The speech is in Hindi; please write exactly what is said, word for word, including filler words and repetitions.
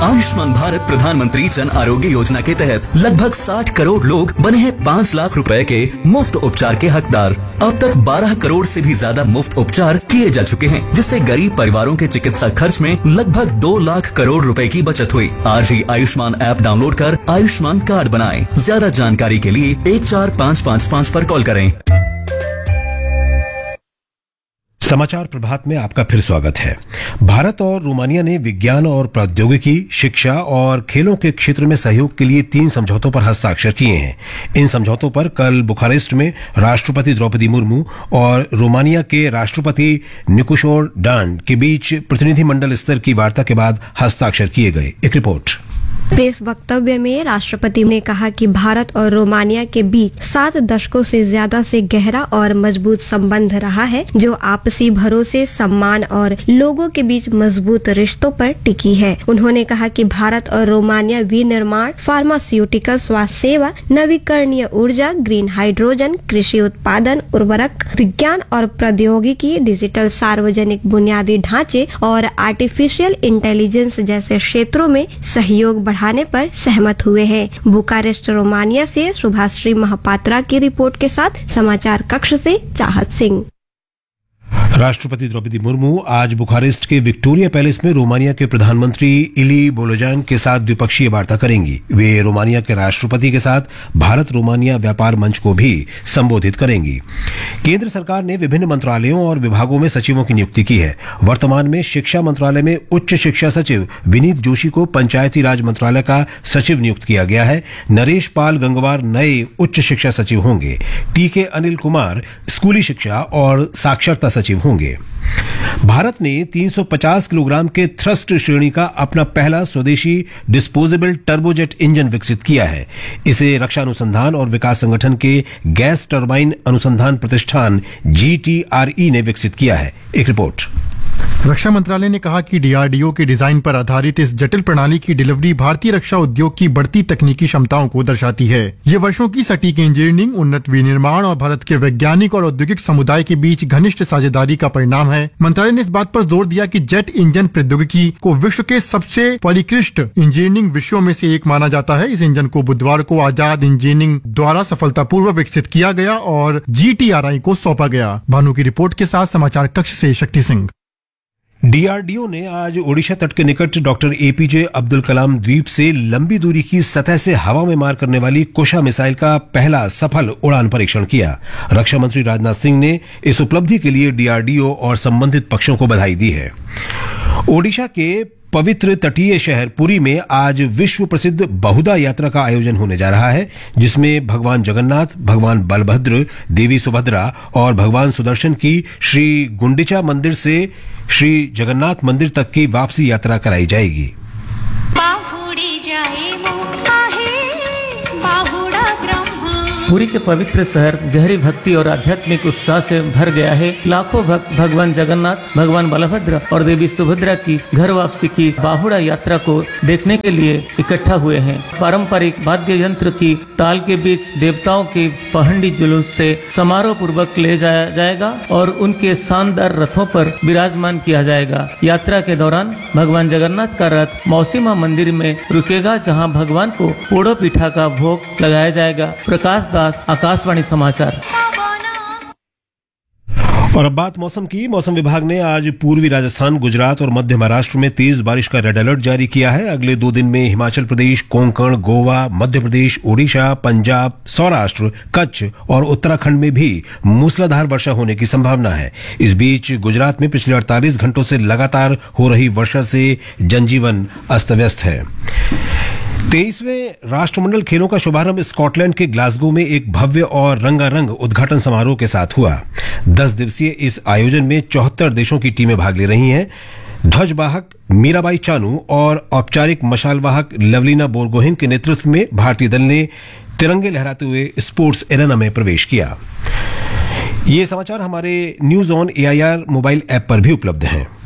आयुष्मान भारत प्रधानमंत्री जन आरोग्य योजना के तहत लगभग साठ करोड़ लोग बने हैं पाँच लाख रुपए के मुफ्त उपचार के हकदार। अब तक बारह करोड़ से भी ज्यादा मुफ्त उपचार किए जा चुके हैं, जिससे गरीब परिवारों के चिकित्सा खर्च में लगभग दो लाख करोड़ रुपए की बचत हुई। आज ही आयुष्मान ऐप डाउनलोड कर आयुष्मान कार्ड बनाएं। ज्यादा जानकारी के लिए एक चार पाँच पाँच पाँच पर कॉल करें। समाचार प्रभात में आपका फिर स्वागत है। भारत और रोमानिया ने विज्ञान और प्रौद्योगिकी, शिक्षा और खेलों के क्षेत्र में सहयोग के लिए तीन समझौतों पर हस्ताक्षर किए हैं। इन समझौतों पर कल बुखारेस्ट में राष्ट्रपति द्रौपदी मुर्मू और रोमानिया के राष्ट्रपति निकोशोर डान के बीच प्रतिनिधिमंडल स्तर की वार्ता के बाद हस्ताक्षर किए गए। एक रिपोर्ट। प्रेस वक्तव्य में राष्ट्रपति ने कहा कि भारत और रोमानिया के बीच सात दशकों से ज्यादा से गहरा और मजबूत संबंध रहा है, जो आपसी भरोसे, सम्मान और लोगों के बीच मजबूत रिश्तों पर टिकी है। उन्होंने कहा कि भारत और रोमानिया विनिर्माण, फार्मास्यूटिकल, स्वास्थ्य सेवा, नवीकरणीय ऊर्जा, ग्रीन हाइड्रोजन, कृषि उत्पादन, उर्वरक, विज्ञान और प्रौद्योगिकी, डिजिटल सार्वजनिक बुनियादी ढांचे और आर्टिफिशियल इंटेलिजेंस जैसे क्षेत्रों में सहयोग बढ़ाने पर सहमत हुए हैं। बुखारेस्ट, रोमानिया से सुभाश्री महापात्रा की रिपोर्ट के साथ समाचार कक्ष से चाहत सिंह। राष्ट्रपति द्रौपदी मुर्मू आज बुखारेस्ट के विक्टोरिया पैलेस में रोमानिया के प्रधानमंत्री इली बोलोजान के साथ द्विपक्षीय वार्ता करेंगी। वे रोमानिया के राष्ट्रपति के साथ भारत रोमानिया व्यापार मंच को भी संबोधित करेंगी। केंद्र सरकार ने विभिन्न मंत्रालयों और विभागों में सचिवों की नियुक्ति की है। वर्तमान में शिक्षा मंत्रालय में उच्च शिक्षा सचिव विनीत जोशी को पंचायती राज मंत्रालय का सचिव नियुक्त किया गया है। नरेश पाल गंगवार नए उच्च शिक्षा सचिव होंगे। टी के अनिल कुमार स्कूली शिक्षा और साक्षरता सचिव होंगे। भारत ने तीन सौ पचास किलोग्राम के थ्रस्ट श्रेणी का अपना पहला स्वदेशी डिस्पोजेबल टर्बोजेट इंजन विकसित किया है। इसे रक्षा अनुसंधान और विकास संगठन के गैस टरबाइन अनुसंधान प्रतिष्ठान जी टी आर ई ने विकसित किया है। एक रिपोर्ट। रक्षा मंत्रालय ने कहा कि डी आर डी ओ के डिजाइन पर आधारित इस जटिल प्रणाली की डिलीवरी भारतीय रक्षा उद्योग की बढ़ती तकनीकी क्षमताओं को दर्शाती है। ये वर्षों की सटीक इंजीनियरिंग, उन्नत विनिर्माण और भारत के वैज्ञानिक और औद्योगिक समुदाय के बीच घनिष्ठ साझेदारी का परिणाम है। मंत्रालय ने इस बात पर जोर दिया कि जेट इंजन प्रौद्योगिकी को विश्व के सबसे परिष्कृत इंजीनियरिंग विषयों में से एक माना जाता है। इस इंजन को बुधवार को आजाद इंजीनियरिंग द्वारा सफलतापूर्वक विकसित किया गया और जी टी आर आई को सौंपा गया। भानु की रिपोर्ट के साथ समाचार कक्ष से Shakti Singh. D R D O ने आज ओडिशा तट के निकट डॉक्टर ए पी जे अब्दुल कलाम द्वीप से लंबी दूरी की सतह से हवा में मार करने वाली कुशा मिसाइल का पहला सफल उड़ान परीक्षण किया। रक्षा मंत्री राजनाथ सिंह ने इस उपलब्धि के लिए डी आर डी ओ और संबंधित पक्षों को बधाई दी है। ओडिशा के पवित्र तटीय शहर पुरी में आज विश्व प्रसिद्ध बहुदा यात्रा का आयोजन होने जा रहा है, जिसमें भगवान जगन्नाथ, भगवान बलभद्र, देवी सुभद्रा और भगवान सुदर्शन की श्री गुंडिचा मंदिर से श्री जगन्नाथ मंदिर तक की वापसी यात्रा कराई जाएगी। पुरी के पवित्र शहर गहरी भक्ति और आध्यात्मिक उत्साह से भर गया है। लाखों भक्त भगवान जगन्नाथ, भगवान बलभद्र और देवी सुभद्रा की घर वापसी की बाहुड़ा यात्रा को देखने के लिए इकट्ठा हुए हैं। पारंपरिक वाद्य यंत्र की ताल के बीच देवताओं की पहंडी जुलूस से समारोह पूर्वक ले जाया जाएगा और उनके शानदार रथों पर विराजमान किया जाएगा। यात्रा के दौरान भगवान जगन्नाथ का रथ मौसीमा मंदिर में रुकेगा, जहां भगवान को पोड़ो पीठा का भोग लगाया जाएगा। प्रकाश दास, आकाशवाणी समाचार। और अब बात मौसम की। मौसम विभाग ने आज पूर्वी राजस्थान, गुजरात और मध्य महाराष्ट्र में तेज बारिश का रेड अलर्ट जारी किया है। अगले दो दिन में हिमाचल प्रदेश, कोंकण, गोवा, मध्य प्रदेश, ओडिशा, पंजाब, सौराष्ट्र, कच्छ और उत्तराखंड में भी मूसलाधार वर्षा होने की संभावना है। इस बीच गुजरात में पिछले अड़तालीस घंटों से लगातार हो रही वर्षा से जनजीवन अस्त व्यस्त है। तेईसवें राष्ट्रमंडल खेलों का शुभारंभ स्कॉटलैंड के ग्लासगो में एक भव्य और रंगारंग उद्घाटन समारोह के साथ हुआ। दस दिवसीय इस आयोजन में चौहत्तर देशों की टीमें भाग ले रही हैं। ध्वजवाहक मीराबाई चानू और औपचारिक मशालवाहक लवलीना बोरगोहेन के नेतृत्व में भारतीय दल ने तिरंगे लहराते हुए स्पोर्ट्स एरेना में प्रवेश किया। ये समाचार हमारे news on A I R mobile app पर भी उपलब्ध हैं।